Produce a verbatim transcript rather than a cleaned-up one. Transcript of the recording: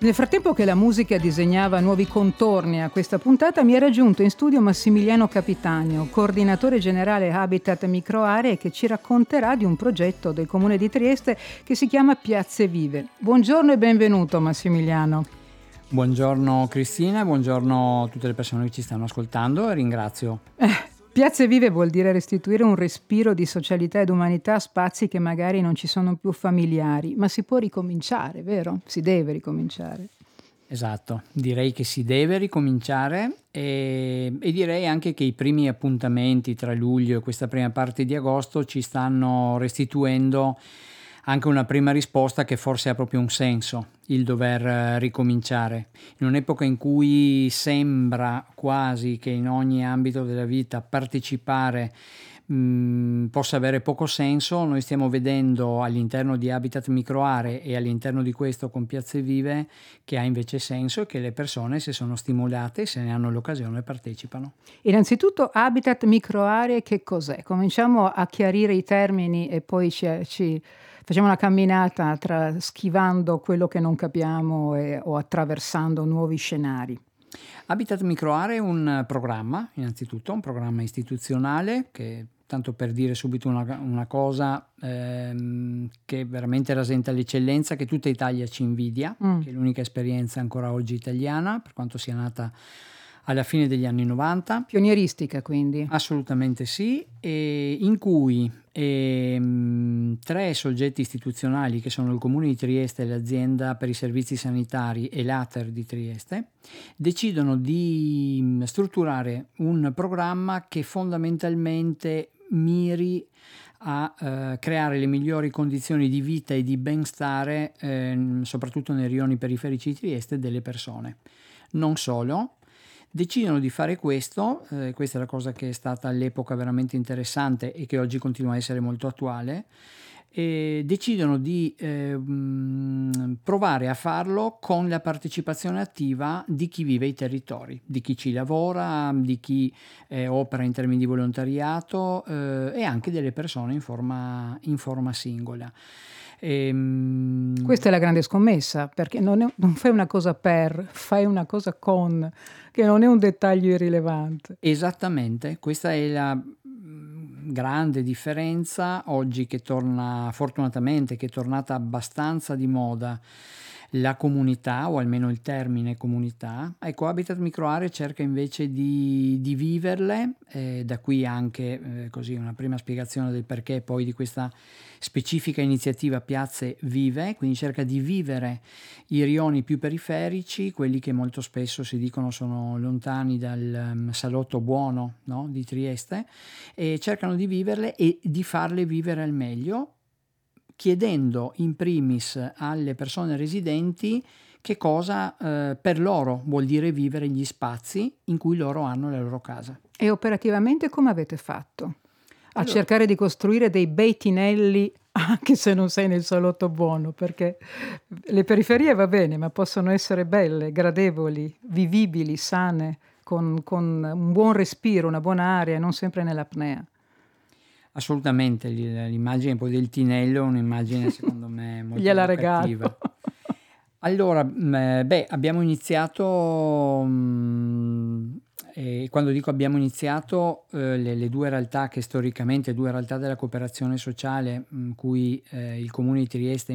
Nel frattempo che la musica disegnava nuovi contorni a questa puntata, mi è raggiunto in studio Massimiliano Capitanio, coordinatore generale Habitat Microaree, che ci racconterà di un progetto del Comune di Trieste che si chiama Piazze Vive. Buongiorno e benvenuto Massimiliano. Buongiorno Cristina, buongiorno a tutte le persone che ci stanno ascoltando e ringrazio. Eh. Piazze Vive vuol dire restituire un respiro di socialità ed umanità a spazi che magari non ci sono più familiari, ma si può ricominciare, vero? Si deve ricominciare. Esatto, direi che si deve ricominciare e, e direi anche che i primi appuntamenti tra luglio e questa prima parte di agosto ci stanno restituendo anche una prima risposta che forse ha proprio un senso, il dover ricominciare. In un'epoca in cui sembra quasi che in ogni ambito della vita partecipare mh, possa avere poco senso, noi stiamo vedendo all'interno di Habitat Microaree e all'interno di questo con Piazze Vive che ha invece senso e che le persone, se sono stimolate e se ne hanno l'occasione, partecipano. Innanzitutto Habitat Microaree che cos'è? Cominciamo a chiarire i termini e poi ci... ci... facciamo una camminata tra schivando quello che non capiamo e, o attraversando nuovi scenari. Habitat Microaree è un programma, innanzitutto, un programma istituzionale che, tanto per dire subito una, una cosa ehm, che veramente rasenta l'eccellenza, che tutta Italia ci invidia, mm. che è l'unica esperienza ancora oggi italiana, per quanto sia nata alla fine degli anni novanta. Pionieristica quindi? Assolutamente sì, e in cui ehm, tre soggetti istituzionali che sono il Comune di Trieste, l'Azienda per i Servizi Sanitari e l'A T E R di Trieste decidono di strutturare un programma che fondamentalmente miri a eh, creare le migliori condizioni di vita e di benstare eh, soprattutto nei rioni periferici di Trieste delle persone. Non solo. Decidono di fare questo, eh, questa è la cosa che è stata all'epoca veramente interessante e che oggi continua a essere molto attuale, e decidono di eh, mh, provare a farlo con la partecipazione attiva di chi vive i territori, di chi ci lavora, di chi eh, opera in termini di volontariato eh, e anche delle persone in forma, in forma singola. Ehm... Questa è la grande scommessa, perché non, è, non fai una cosa per, fai una cosa con, che non è un dettaglio irrilevante. Esattamente, questa è la grande differenza oggi che torna, fortunatamente, che è tornata abbastanza di moda la comunità, o almeno il termine comunità. Ecco, Habitat Microaree cerca invece di, di viverle, eh, da qui anche eh, così una prima spiegazione del perché poi di questa specifica iniziativa Piazze Vive, quindi cerca di vivere i rioni più periferici, quelli che molto spesso si dicono sono lontani dal um, salotto buono, no, di Trieste, e cercano di viverle e di farle vivere al meglio, chiedendo in primis alle persone residenti che cosa eh, per loro vuol dire vivere gli spazi in cui loro hanno la loro casa. E operativamente come avete fatto? A allora, cercare di costruire dei bei tinelli anche se non sei nel salotto buono, perché le periferie va bene, ma possono essere belle, gradevoli, vivibili, sane, con, con un buon respiro, una buona aria, non sempre nell'apnea. Assolutamente, l'immagine poi del tinello è un'immagine secondo me molto Gliela evocativa. regalo. Allora, beh, abbiamo iniziato, mh, e quando dico abbiamo iniziato, eh, le, le due realtà che storicamente, due realtà della cooperazione sociale, in cui eh, il Comune di Trieste